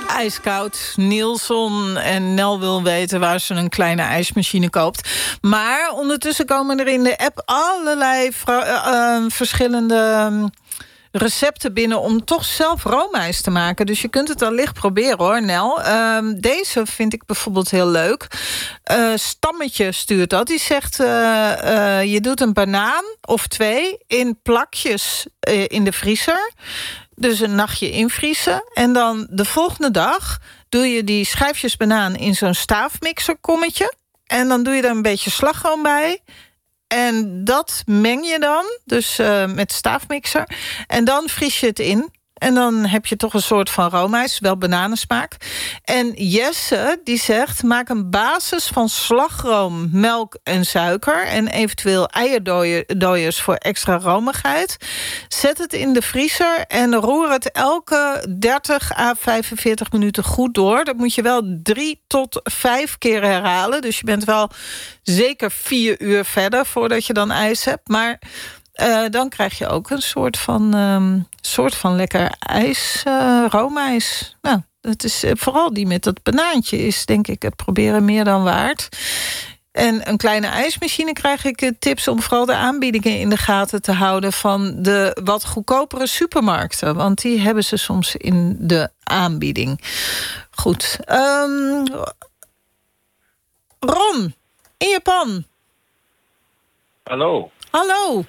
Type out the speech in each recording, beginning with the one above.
Ijskoud, Nielson en Nel wil weten waar ze een kleine ijsmachine koopt. Maar ondertussen komen er in de app allerlei verschillende recepten binnen om toch zelf roomijs te maken. Dus je kunt het allicht proberen hoor, Nel. Deze vind ik bijvoorbeeld heel leuk. Stammetje stuurt dat. Die zegt, je doet een banaan of 2 in plakjes in de vriezer. Dus een nachtje invriezen. En dan de volgende dag doe je die schijfjes banaan in zo'n staafmixerkommetje. En dan doe je er een beetje slagroom bij. En dat meng je dan, dus met staafmixer. En dan vries je het in. En dan heb je toch een soort van roomijs, wel bananensmaak. En Jesse, die zegt, maak een basis van slagroom, melk en suiker. En eventueel eierdooiers voor extra romigheid. Zet het in de vriezer en roer het elke 30 à 45 minuten goed door. Dat moet je wel 3 tot 5 keer herhalen. Dus je bent wel zeker 4 uur verder voordat je dan ijs hebt. Maar dan krijg je ook een soort van lekker ijs, roomijs. Nou, het is vooral die met dat banaantje is, denk ik, het proberen meer dan waard. En een kleine ijsmachine krijg ik tips om vooral de aanbiedingen in de gaten te houden van de wat goedkopere supermarkten. Want die hebben ze soms in de aanbieding. Goed. Ron, in Japan. Hallo. Hallo.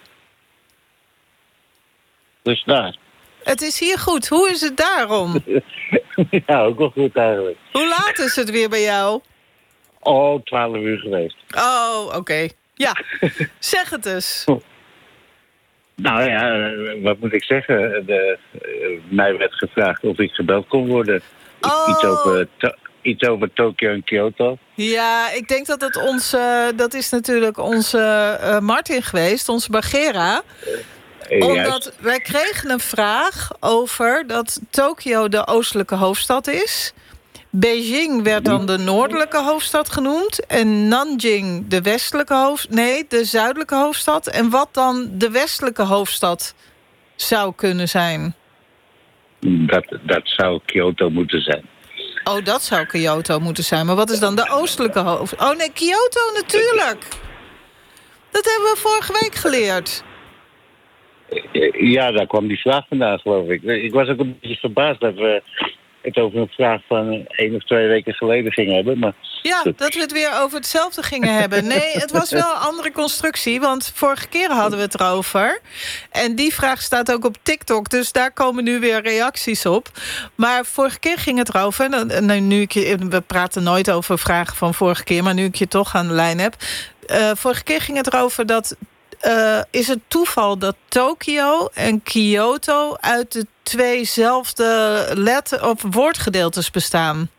Dus daar. Het is hier goed. Hoe is het daarom? Ja, ook wel goed eigenlijk. Hoe laat is het weer bij jou? 12 uur geweest. Oh, oké. Ja, zeg het eens. Nou ja, wat moet ik zeggen? Mij werd gevraagd of ik gebeld kon worden. Iets over Tokio en Kyoto. Ja, ik denk dat dat is natuurlijk onze Martin geweest, onze Bagheera. Omdat wij kregen een vraag over dat Tokio de oostelijke hoofdstad is. Beijing werd dan de noordelijke hoofdstad genoemd. En Nanjing de zuidelijke hoofdstad. En wat dan de westelijke hoofdstad zou kunnen zijn? Dat zou Kyoto moeten zijn. Oh, dat zou Kyoto moeten zijn. Maar wat is dan de oostelijke hoofdstad? Oh nee, Kyoto natuurlijk. Dat hebben we vorige week geleerd. Ja, daar kwam die vraag vandaan, geloof ik. Ik was ook een beetje verbaasd dat we het over een vraag van 1 of 2 weken geleden gingen hebben. Maar ja, dat we het weer over hetzelfde gingen hebben. Nee, het was wel een andere constructie, want vorige keer hadden we het erover. En die vraag staat ook op TikTok, dus daar komen nu weer reacties op. Maar vorige keer ging het erover. We praten nooit over vragen van vorige keer, maar nu ik je toch aan de lijn heb. Vorige keer ging het erover dat is het toeval dat Tokio en Kyoto uit de 2zelfde woordgedeeltes bestaan?